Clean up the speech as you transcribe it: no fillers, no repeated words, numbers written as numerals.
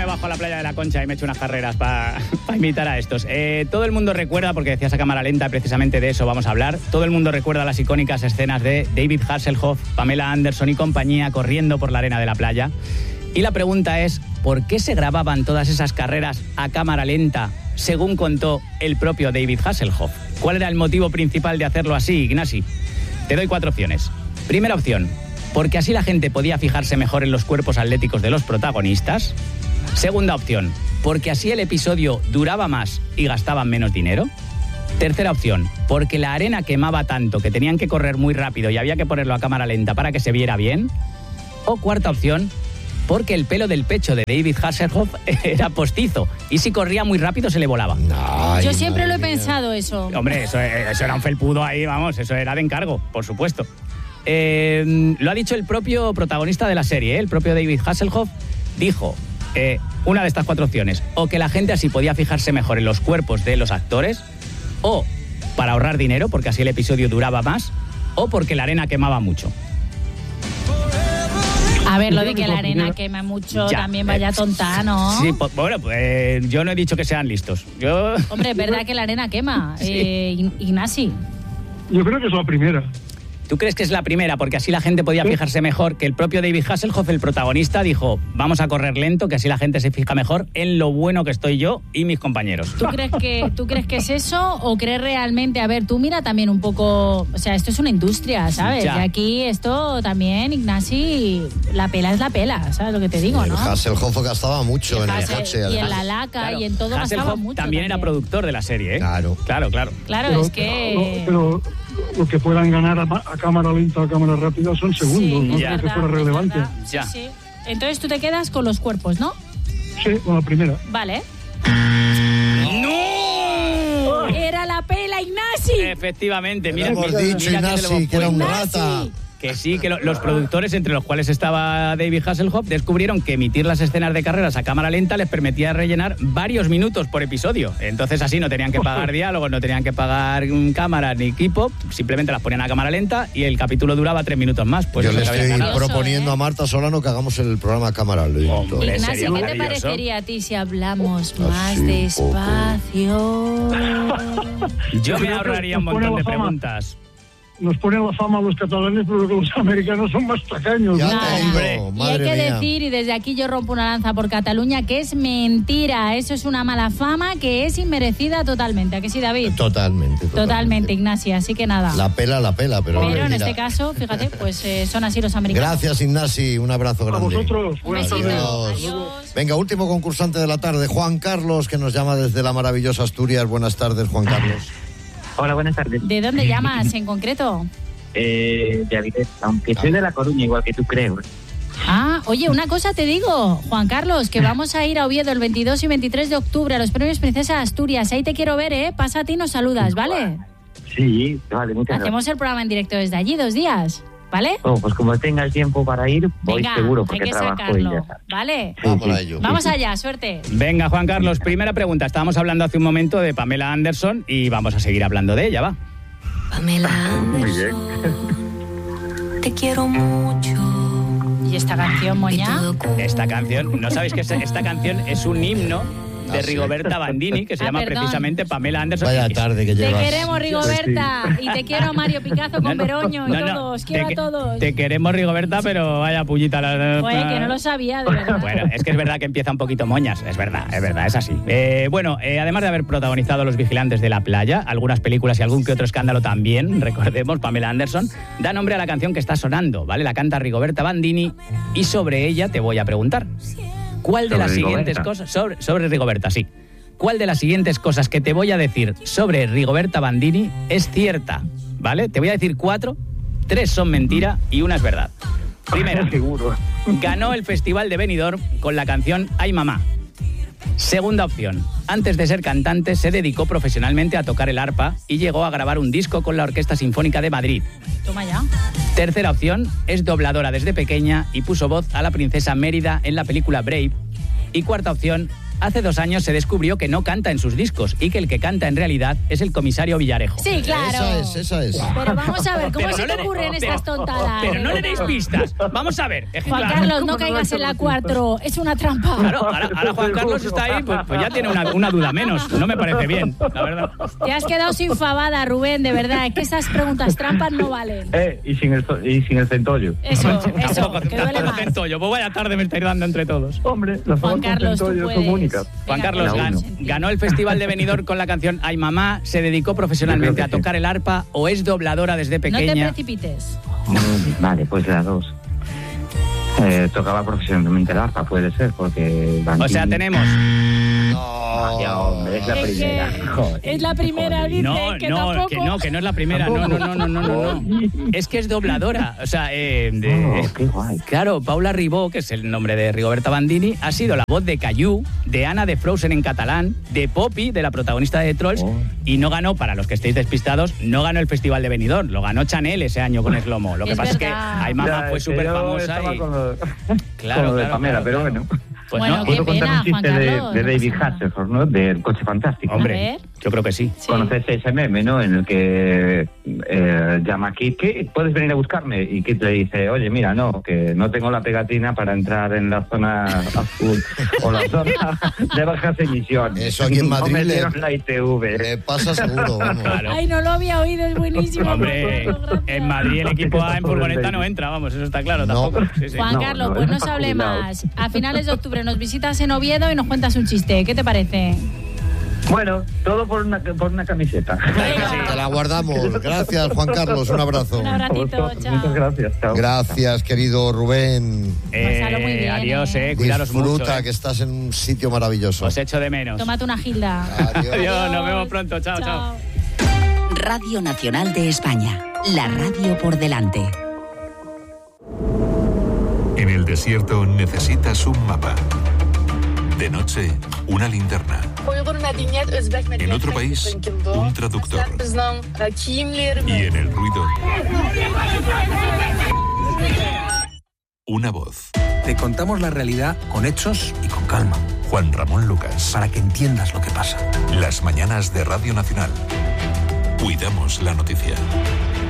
me bajo a la playa de la Concha y me echo unas carreras para imitar a estos. Todo el mundo recuerda, porque decías a cámara lenta, precisamente de eso vamos a hablar, todo el mundo recuerda las icónicas escenas de David Hasselhoff, Pamela Anderson y compañía corriendo por la arena de la playa. Y la pregunta es, ¿por qué se grababan todas esas carreras a cámara lenta, según contó el propio David Hasselhoff? ¿Cuál era el motivo principal de hacerlo así, Ignasi? Te doy 4 opciones. Primera opción, porque así la gente podía fijarse mejor en los cuerpos atléticos de los protagonistas. Segunda opción, porque así el episodio duraba más y gastaban menos dinero. Tercera opción, porque la arena quemaba tanto que tenían que correr muy rápido y había que ponerlo a cámara lenta para que se viera bien. O cuarta opción, porque el pelo del pecho de David Hasselhoff era postizo y si corría muy rápido se le volaba. Yo siempre lo he pensado eso. Hombre, eso era un felpudo ahí, vamos, eso era de encargo, por supuesto. Lo ha dicho el propio protagonista de la serie, el propio David Hasselhoff, dijo una de estas 4 opciones, o que la gente así podía fijarse mejor en los cuerpos de los actores, o para ahorrar dinero, porque así el episodio duraba más, o porque la arena quemaba mucho. A ver, lo de que la arena quema mucho también vaya tonta, ¿no? Sí, bueno, pues yo no he dicho que sean listos. Hombre, es verdad que la arena quema, Sí. Ignasi. Yo creo que es la primera. ¿Tú crees que es la primera? Porque así la gente podía fijarse mejor, que el propio David Hasselhoff, el protagonista, dijo, vamos a correr lento, que así la gente se fija mejor en lo bueno que estoy yo y mis compañeros. ¿Tú crees que es eso o crees realmente? A ver, tú mira también un poco, o sea, esto es una industria, ¿sabes? Ya. Y aquí esto también, Ignasi, la pela es la pela, ¿sabes lo que te digo, no? Hasselhoff gastaba mucho en el coche. Y en la laca, Claro, y en todo gastaba Hasselhoff mucho. también era productor de la serie, ¿eh? Claro. Claro. Claro, Pero, es que... Pero lo que puedan ganar a cámara lenta o a cámara rápida son segundos, Sí, no es creo que verdad, fuera es relevante. verdad. Ya. Sí. Entonces tú te quedas con los cuerpos, ¿no? Sí, con la primera. Vale. ¡No! Era la pela, Ignasi. Efectivamente, mira, Hemos dicho, mira que te lo Ignasi, que era un Ignasi. rata. Que sí, que los productores, entre los cuales estaba David Hasselhoff, descubrieron que emitir las escenas de carreras a cámara lenta les permitía rellenar varios minutos por episodio. Entonces así no tenían que pagar diálogos, no tenían que pagar cámara ni equipo, simplemente las ponían a cámara lenta y el capítulo duraba 3 minutos más. Pues Yo eso le se habían estoy ganado. proponiendo a Marta Solano que hagamos el programa a cámara lenta. Hombre, Ignasi, sería ¿qué te maravilloso. parecería a ti si hablamos más Así un despacio? Yo me Creo que ahorraría un nos pone montón de la fama. preguntas. Nos ponen la fama a los catalanes, pero que los americanos son más tacaños. Ya ¿no? te hombre. digo, Y hay madre que mía. decir, y desde aquí yo rompo una lanza por Cataluña, que es mentira. Eso es una mala fama que es inmerecida totalmente. ¿A que sí, David? Totalmente, Ignacio. Así que nada. La pela, pero... Pero en mira. este caso, fíjate, pues son así los americanos. Gracias, Ignasi. Un abrazo A grande. vosotros. Un Buenas besito. tardes. Adiós. Venga, último concursante de la tarde, Juan Carlos, que nos llama desde la maravillosa Asturias. Buenas tardes, Juan Carlos. Hola, buenas tardes. ¿De dónde llamas en concreto? De Avilés, aunque soy de La Coruña, igual que tú creo. Ah, oye, una cosa te digo, Juan Carlos, que vamos a ir a Oviedo el 22 y 23 de octubre a los premios Princesa Asturias. Ahí te quiero ver, ¿eh? Pasa a ti y nos saludas, ¿vale? Sí, vale, muchas gracias. Hacemos el programa en directo desde allí 2 días, ¿vale? Oh, pues como tengas tiempo para ir, voy Venga, seguro, hay porque que trabajo y sacarlo, ya sabes. ¿vale? Vamos a ello. Vamos allá, suerte. Venga, Juan Carlos, primera pregunta. Estábamos hablando hace un momento de Pamela Anderson y vamos a seguir hablando de ella, va. Pamela Muy bien. Anderson, te quiero mucho. ¿Y esta canción, Moña? Esta canción, ¿no sabéis que esta canción es un himno de Rigoberta Bandini, que se llama perdón. precisamente Pamela Anderson? Vaya tarde que Te llevas. queremos, Rigoberta. Y te quiero, Mario Picazo con Veroño y No, no, todos. Quiero a todos. Te queremos, Rigoberta, pero vaya pullita. Oye, que no lo sabía, de verdad. Bueno, es que es verdad que empieza un poquito moñas, es verdad, es así. Además de haber protagonizado Los Vigilantes de la Playa, algunas películas y algún que otro escándalo también, recordemos, Pamela Anderson, da nombre a la canción que está sonando, ¿vale? La canta Rigoberta Bandini y sobre ella te voy a preguntar. ¿Cuál de ¿Sobre las siguientes Rigoberta? cosas... Sobre Rigoberta, sí. ¿Cuál de las siguientes cosas que te voy a decir sobre Rigoberta Bandini es cierta? ¿Vale? Te voy a decir 4, 3 son mentira y una es verdad. Primera, Seguro. ganó el Festival de Benidorm con la canción Ay Mamá. Segunda opción, antes de ser cantante se dedicó profesionalmente a tocar el arpa y llegó a grabar un disco con la Orquesta Sinfónica de Madrid. Toma ya. Tercera opción, es dobladora desde pequeña y puso voz a la princesa Mérida en la película Brave. Y cuarta opción, hace 2 años se descubrió que no canta en sus discos y que el que canta en realidad es el comisario Villarejo. Sí, claro. Esa es. Pero vamos a ver, ¿cómo se te ocurren estas tontadas? Pero no le deis pistas. Vamos a ver. Juan Carlos, no caigas en la 4. Es una trampa. Claro, ahora Juan Carlos está ahí, pues ya tiene una duda menos. No me parece bien, la verdad. Te has quedado sin fabada, Rubén, de verdad. Es que esas preguntas trampas no valen. Y sin el centollo. Eso, que duele más. Centollo. Pues vaya tarde me estáis dando entre todos. Hombre, las Juan Carlos, tú centollo son únicas. Juan Carlos ganó el Festival de Benidorm con la canción Ay Mamá, se dedicó profesionalmente a tocar el arpa o es dobladora desde pequeña. No te precipites. Vale, pues las dos. Tocaba profesionalmente el arpa, puede ser, porque... O sea, tenemos... Vaya, hombre, es la primera. Joder, es la primera, dice, que tampoco... que no es la primera. No. Es que es dobladora. O sea, qué guay. Claro, Paula Ribó, que es el nombre de Rigoberta Bandini, ha sido la voz de Caillou, de Anna de Frozen en catalán, de Poppy, de la protagonista de Trolls, y no ganó, para los que estéis despistados, no ganó el Festival de Benidorm, lo ganó Chanel ese año con Slomo. Lo que pasa es que Ay Mamá fue súper famosa y... Claro, de Pamela, pero bueno. Pues bueno, no, qué puedo contar pena, un chiste Juan Carlos, de David Hasselhoff, ¿no? Del Coche Fantástico. Hombre, yo creo que sí. Conoces ese meme, ¿no? En el que llama a Kit, ¿qué? ¿Puedes venir a buscarme? Y Kit le dice, oye, mira, no, que no tengo la pegatina para entrar en la zona azul o la zona de bajas emisiones. Eso aquí en Madrid no me dieron la ITV. Le pasa seguro, vamos. Claro. Ay, no lo había oído, es buenísimo. Hombre, en Madrid el equipo A en furgoneta no entra, vamos, eso está claro, tampoco. Sí. Juan Carlos, pues no se hable más. A finales de octubre nos visitas en Oviedo y nos cuentas un chiste. ¿Qué te parece? Bueno, todo por una camiseta. Te la guardamos. Gracias, Juan Carlos. Un abrazo. Un abratito, chao. Muchas gracias. Chao. Gracias, querido Rubén. Pásalo muy bien, Adiós, cuidaros Disfruta, mucho. que estás en un sitio maravilloso. Os echo de menos. Tómate una gilda. Adiós, nos vemos pronto. Chao. Radio Nacional de España. La radio por delante. En el desierto necesitas un mapa. De noche, una linterna. En otro país, un traductor. Y en el ruido, una voz. Te contamos la realidad con hechos y con calma. Juan Ramón Lucas. Para que entiendas lo que pasa. Las mañanas de Radio Nacional. Cuidamos la noticia.